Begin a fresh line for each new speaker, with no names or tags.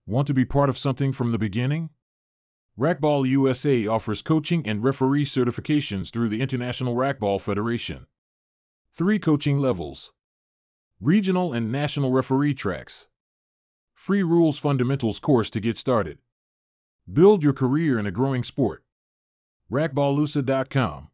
Want to be part of something from the beginning? Racquetball USA offers coaching and referee certifications through the International Racquetball Federation. 3 coaching levels. Regional and national referee tracks. Free rules fundamentals course to get started. Build your career in a growing sport. Racquetballusa.com